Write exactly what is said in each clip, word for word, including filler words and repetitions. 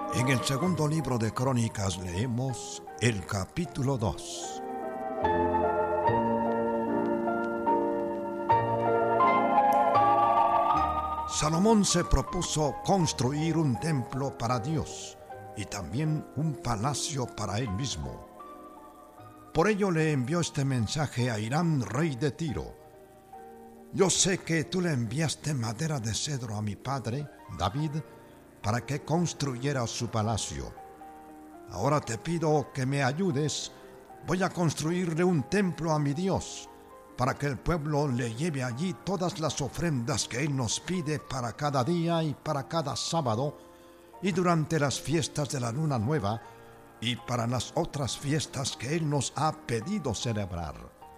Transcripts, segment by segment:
En el segundo libro de Crónicas leemos el capítulo dos. Salomón se propuso construir un templo para Dios y también un palacio para él mismo. Por ello le envió este mensaje a Hiram, rey de Tiro. Yo sé que tú le enviaste madera de cedro a mi padre, David, para que construyera su palacio. Ahora te pido que me ayudes. Voy a construirle un templo a mi Dios, para que el pueblo le lleve allí todas las ofrendas que Él nos pide para cada día y para cada sábado, y durante las fiestas de la luna nueva, y para las otras fiestas que Él nos ha pedido celebrar.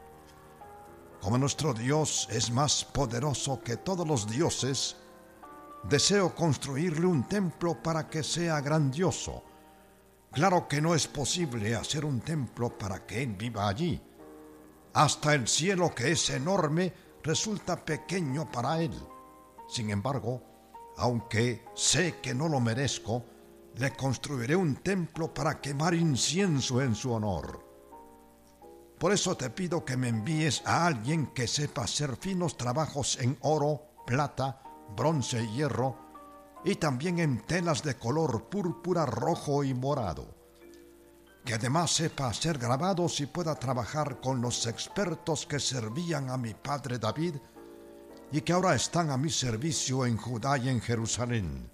Como nuestro Dios es más poderoso que todos los dioses, deseo construirle un templo para que sea grandioso. Claro que no es posible hacer un templo para que Él viva allí. Hasta el cielo, que es enorme, resulta pequeño para Él. Sin embargo, aunque sé que no lo merezco, le construiré un templo para quemar incienso en su honor. Por eso te pido que me envíes a alguien que sepa hacer finos trabajos en oro, plata, bronce y hierro, y también en telas de color púrpura, rojo y morado. Que además sepa hacer grabados y pueda trabajar con los expertos que servían a mi padre David y que ahora están a mi servicio en Judá y en Jerusalén.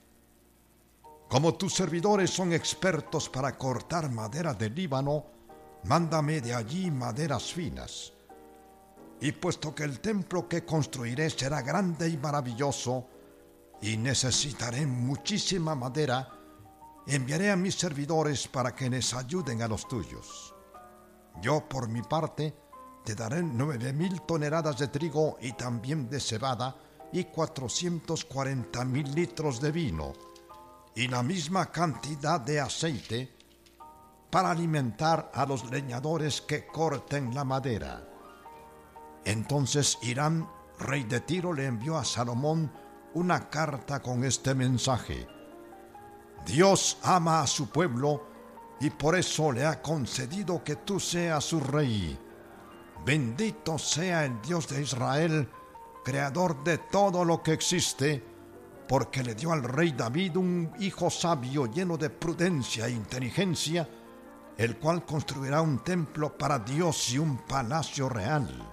Como tus servidores son expertos para cortar madera del Líbano, mándame de allí maderas finas. Y puesto que el templo que construiré será grande y maravilloso, y necesitaré muchísima madera, enviaré a mis servidores para que les ayuden a los tuyos. Yo, por mi parte, te daré nueve mil toneladas de trigo y también de cebada y cuatrocientos cuarenta mil litros de vino, y la misma cantidad de aceite para alimentar a los leñadores que corten la madera. Entonces Hiram, rey de Tiro, le envió a Salomón una carta con este mensaje: Dios ama a su pueblo y por eso le ha concedido que tú seas su rey. Bendito sea el Dios de Israel, creador de todo lo que existe, porque le dio al rey David un hijo sabio lleno de prudencia e inteligencia, el cual construirá un templo para Dios y un palacio real.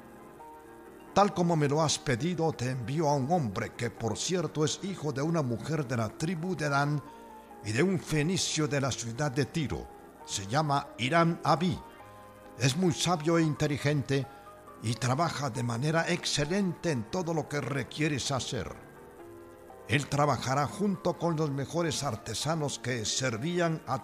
Tal como me lo has pedido, te envío a un hombre que, por cierto, es hijo de una mujer de la tribu de Dan y de un fenicio de la ciudad de Tiro. Se llama Hiram Abí. Es muy sabio e inteligente y trabaja de manera excelente en todo lo que requieres hacer. Él trabajará junto con los mejores artesanos que servían a